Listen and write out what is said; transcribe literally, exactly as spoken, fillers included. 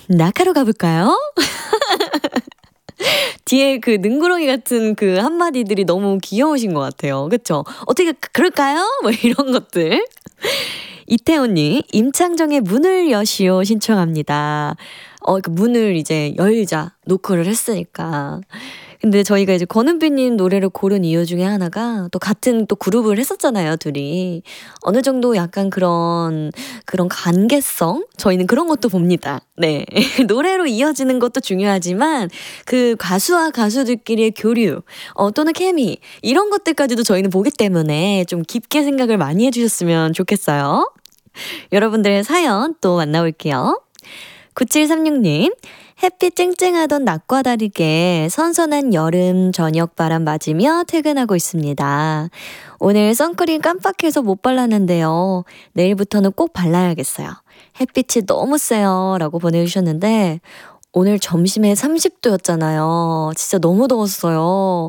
낙하로 가볼까요? 뒤에 그 능구렁이 같은 그 한마디들이 너무 귀여우신 것 같아요. 그쵸? 어떻게 그 그럴까요? 뭐 이런 것들. 이태원님, 임창정의 문을 여시오 신청합니다. 어, 그 문을 이제 열자 노크를 했으니까. 근데 저희가 이제 권은비님 노래를 고른 이유 중에 하나가 또 같은 또 그룹을 했었잖아요, 둘이. 어느 정도 약간 그런, 그런 관계성? 저희는 그런 것도 봅니다. 네. 노래로 이어지는 것도 중요하지만 그 가수와 가수들끼리의 교류, 어, 또는 케미, 이런 것들까지도 저희는 보기 때문에 좀 깊게 생각을 많이 해주셨으면 좋겠어요. 여러분들의 사연 또 만나볼게요. 구칠삼육님, 햇빛 쨍쨍하던 낮과 다르게 선선한 여름 저녁 바람 맞으며 퇴근하고 있습니다. 오늘 선크림 깜빡해서 못 발랐는데요. 내일부터는 꼭 발라야겠어요. 햇빛이 너무 세요. 라고 보내주셨는데 오늘 점심에 삼십 도였잖아요. 진짜 너무 더웠어요.